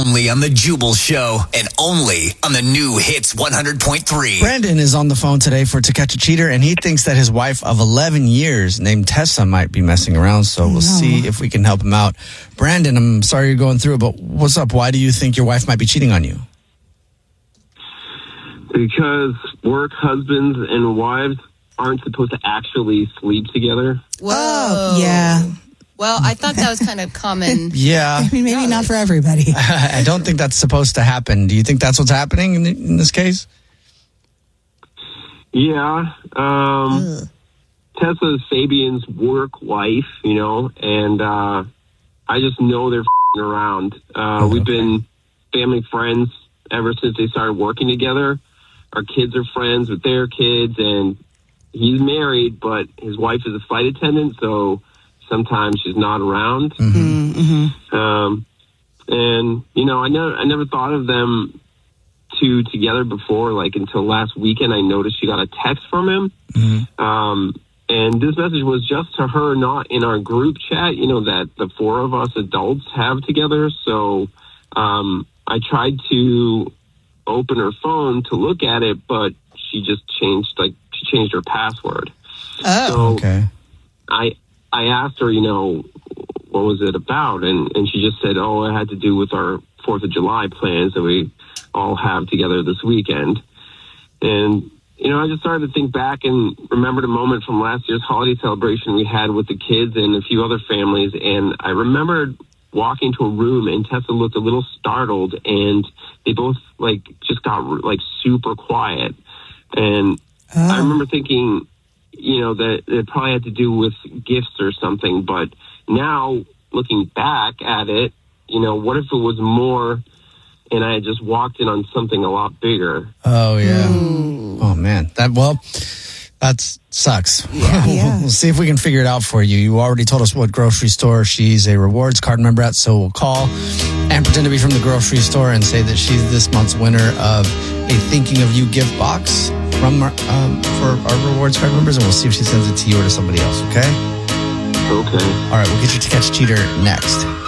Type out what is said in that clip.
only on the Jubal Show and only on the new Hits 100.3. Brandon is on the phone today for To Catch a Cheater, and he thinks that his wife of 11 years named Tessa might be messing around, so we'll see if we can help him out. Brandon, I'm sorry you're going through it, but what's up? Why do you think your wife might be cheating on you? Because work husbands and wives aren't supposed to actually sleep together. Whoa. Yeah. Well, I thought that was kind of common. Yeah. I mean, maybe not for everybody. I don't think that's supposed to happen. Do you think that's what's happening in this case? Yeah. Tessa's Fabian's work wife, and I just know they're around. We've been family friends ever since they started working together. Our kids are friends with their kids, and he's married, but his wife is a flight attendant, so sometimes she's not around. And, I never thought of them two together before, until last weekend. I noticed she got a text from him. And this message was just to her, not in our group chat, that the four of us adults have together. So I tried to open her phone to look at it, but she just changed her password. Oh, so okay. I asked her, what was it about? And she just said, it had to do with our 4th of July plans that we all have together this weekend. And, I just started to think back and remembered a moment from last year's holiday celebration we had with the kids and a few other families. And I remembered walking to a room and Tessa looked a little startled, and they both just got super quiet. And I remember thinking, that it probably had to do with gifts or something. But now looking back at it, what if it was more and I had just walked in on something a lot bigger? Oh, yeah. Ooh. Oh, man. That sucks. Yeah. We'll see if we can figure it out for you. You already told us what grocery store she's a rewards card member at, so we'll call and pretend to be from the grocery store and say that she's this month's winner of a Thinking of You gift box from for our rewards card members, and we'll see if she sends it to you or to somebody else, okay? Okay. All right, we'll get you To Catch a Cheater next.